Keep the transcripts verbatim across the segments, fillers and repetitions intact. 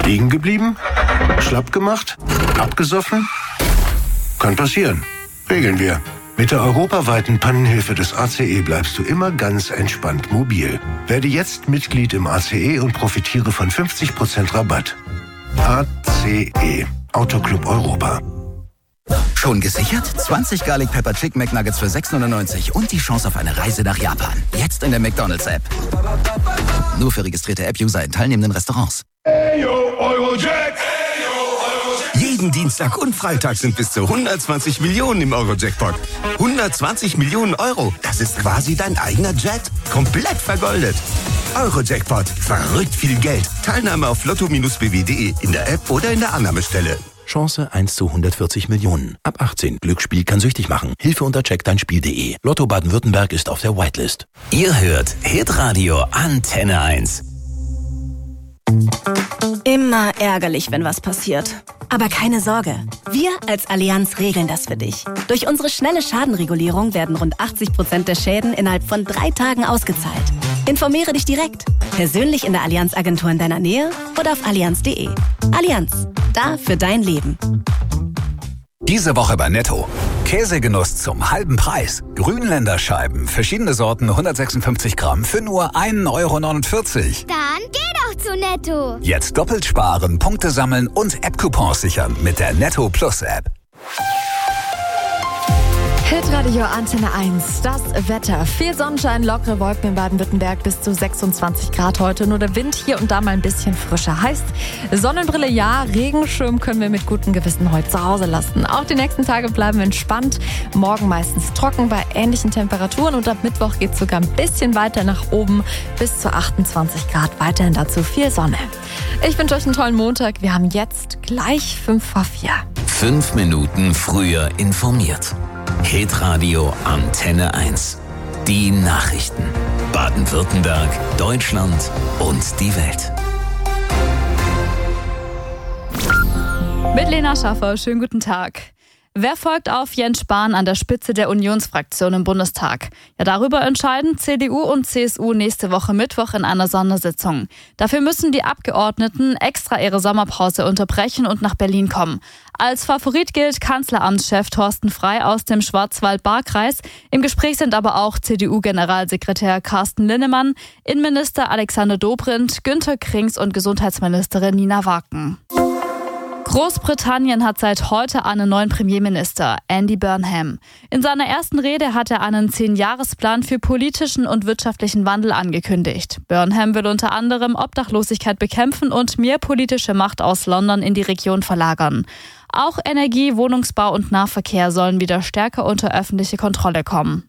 Liegen geblieben? Schlapp gemacht? Abgesoffen? Kann passieren. Regeln wir. Mit der europaweiten Pannenhilfe des A C E bleibst du immer ganz entspannt mobil. Werde jetzt Mitglied im A C E und profitiere von fünfzig Prozent Rabatt. A C E. Autoclub Europa. Schon gesichert? zwanzig Garlic Pepper Chicken McNuggets für sechs neunundneunzig und die Chance auf eine Reise nach Japan. Jetzt in der McDonald's-App. Nur für registrierte App-User in teilnehmenden Restaurants. Ayo, Eurojack. Jeden Dienstag und Freitag sind bis zu hundertzwanzig Millionen im Euro-Jackpot. hundertzwanzig Millionen Euro, das ist quasi dein eigener Jet. Komplett vergoldet. Euro-Jackpot, verrückt viel Geld. Teilnahme auf lotto b w punkt de in der App oder in der Annahmestelle. Chance eins zu hundertvierzig Millionen. Ab achtzehn. Glücksspiel kann süchtig machen. Hilfe unter check dein Spiel punkt de. Lotto Baden-Württemberg ist auf der Whitelist. Ihr hört Hitradio Antenne eins. Immer ärgerlich, wenn was passiert. Aber keine Sorge, wir als Allianz regeln das für dich. Durch unsere schnelle Schadenregulierung werden rund achtzig Prozent der Schäden innerhalb von drei Tagen ausgezahlt. Informiere dich direkt, persönlich in der Allianz-Agentur in deiner Nähe oder auf allianz punkt de. Allianz, da für dein Leben. Diese Woche bei Netto. Käsegenuss zum halben Preis. Grünländer Scheiben, verschiedene Sorten, hundertsechsundfünfzig Gramm für nur ein Euro neunundvierzig. Dann geh doch zu Netto. Jetzt doppelt sparen, Punkte sammeln und App-Coupons sichern mit der Netto Plus App. Hitradio Antenne eins, das Wetter. Viel Sonnenschein, lockere Wolken in Baden-Württemberg, bis zu sechsundzwanzig Grad heute. Nur der Wind hier und da mal ein bisschen frischer. Heißt, Sonnenbrille ja, Regenschirm können wir mit gutem Gewissen heute zu Hause lassen. Auch die nächsten Tage bleiben entspannt. Morgen meistens trocken bei ähnlichen Temperaturen und ab Mittwoch geht es sogar ein bisschen weiter nach oben, bis zu achtundzwanzig Grad. Weiterhin dazu viel Sonne. Ich wünsche euch einen tollen Montag. Wir haben jetzt gleich fünf vor vier. Fünf Minuten früher informiert. Hitradio Antenne eins. Die Nachrichten. Baden-Württemberg, Deutschland und die Welt. Mit Lena Schaffer, schönen guten Tag. Wer folgt auf Jens Spahn an der Spitze der Unionsfraktion im Bundestag? Ja, darüber entscheiden C D U und C S U nächste Woche Mittwoch in einer Sondersitzung. Dafür müssen die Abgeordneten extra ihre Sommerpause unterbrechen und nach Berlin kommen. Als Favorit gilt Kanzleramtschef Thorsten Frey aus dem Schwarzwald-Baar-Kreis. Im Gespräch sind aber auch C D U-Generalsekretär Carsten Linnemann, Innenminister Alexander Dobrindt, Günther Krings und Gesundheitsministerin Nina Waken. Großbritannien hat seit heute einen neuen Premierminister, Andy Burnham. In seiner ersten Rede hat er einen Zehn-Jahres-Plan für politischen und wirtschaftlichen Wandel angekündigt. Burnham will unter anderem Obdachlosigkeit bekämpfen und mehr politische Macht aus London in die Region verlagern. Auch Energie, Wohnungsbau und Nahverkehr sollen wieder stärker unter öffentliche Kontrolle kommen.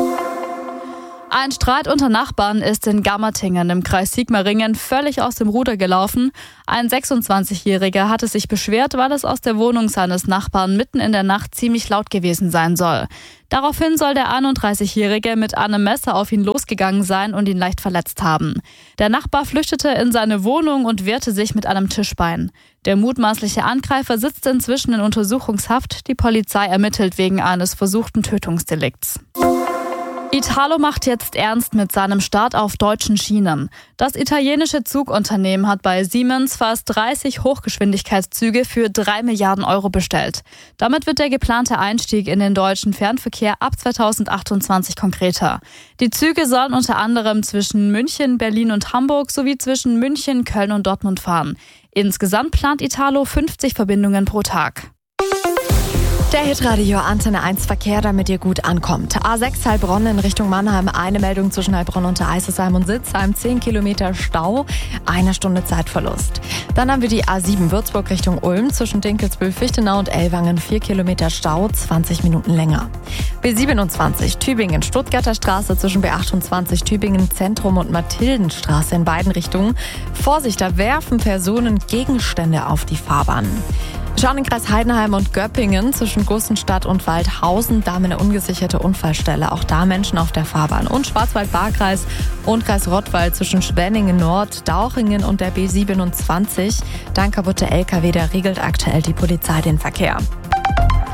Ein Streit unter Nachbarn ist in Gammertingen im Kreis Sigmaringen völlig aus dem Ruder gelaufen. Ein sechsundzwanzigjähriger hatte sich beschwert, weil es aus der Wohnung seines Nachbarn mitten in der Nacht ziemlich laut gewesen sein soll. Daraufhin soll der einunddreißigjährige mit einem Messer auf ihn losgegangen sein und ihn leicht verletzt haben. Der Nachbar flüchtete in seine Wohnung und wehrte sich mit einem Tischbein. Der mutmaßliche Angreifer sitzt inzwischen in Untersuchungshaft. Die Polizei ermittelt wegen eines versuchten Tötungsdelikts. Italo macht jetzt ernst mit seinem Start auf deutschen Schienen. Das italienische Zugunternehmen hat bei Siemens fast dreißig Hochgeschwindigkeitszüge für drei Milliarden Euro bestellt. Damit wird der geplante Einstieg in den deutschen Fernverkehr ab zweitausendachtundzwanzig konkreter. Die Züge sollen unter anderem zwischen München, Berlin und Hamburg sowie zwischen München, Köln und Dortmund fahren. Insgesamt plant Italo fünfzig Verbindungen pro Tag. Der Hitradio Antenne eins Verkehr, damit ihr gut ankommt. A sechs Heilbronn in Richtung Mannheim, eine Meldung zwischen Heilbronn und Eisesheim und Sitzheim, zehn Kilometer Stau, eine Stunde Zeitverlust. Dann haben wir die A sieben Würzburg Richtung Ulm, zwischen Dinkelsbühl, Fichtenau und Ellwangen, vier Kilometer Stau, zwanzig Minuten länger. B siebenundzwanzig Tübingen, Stuttgarter Straße zwischen B achtundzwanzig Tübingen Zentrum und Mathildenstraße in beiden Richtungen. Vorsicht, da werfen Personen Gegenstände auf die Fahrbahn. Schauen in Kreis Heidenheim und Göppingen zwischen Gussenstadt und Waldhausen, da eine ungesicherte Unfallstelle. Auch da Menschen auf der Fahrbahn. Und Schwarzwald-Baar-Kreis und Kreis Rottweil zwischen Schwenningen Nord, Dauchingen und der B siebenundzwanzig. Da ein kaputter L K W, der regelt aktuell die Polizei den Verkehr.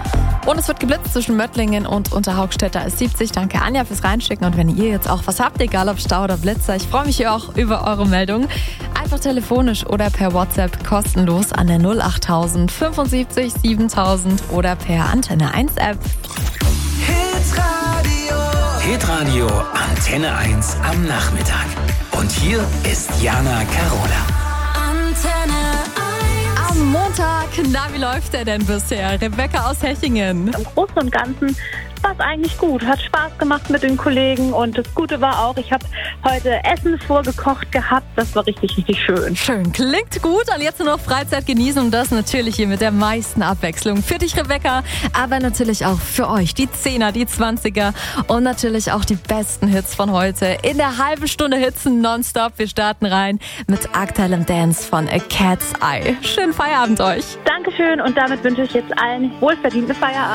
Und es wird geblitzt zwischen Möttlingen und Unterhaugstädter S siebzig. Danke Anja fürs Reinschicken. Und wenn ihr jetzt auch was habt, egal ob Stau oder Blitzer, ich freue mich hier auch über eure Meldung. Einfach telefonisch oder per WhatsApp kostenlos an der null achttausend fünfundsiebzig siebentausend oder per Antenne eins App. Hitradio. Hitradio Antenne eins am Nachmittag. Und hier ist Jana Carola. Antenne eins. Am Montag, na, wie läuft der denn bisher? Rebecca aus Hechingen. Im Großen und Ganzen war es eigentlich gut. Hat Spaß gemacht mit den Kollegen und das Gute war auch, ich habe heute Essen vorgekocht gehabt. Das war richtig, richtig schön. Schön, klingt gut. Und jetzt nur noch Freizeit genießen und das natürlich hier mit der meisten Abwechslung. Für dich, Rebecca, aber natürlich auch für euch. Die Zehner, die Zwanziger und natürlich auch die besten Hits von heute. In der halben Stunde Hitzen nonstop. Wir starten rein mit aktuellem Dance von A Cat's Eye. Schönen Feierabend euch. Dankeschön und damit wünsche ich jetzt allen wohlverdienten Feierabend.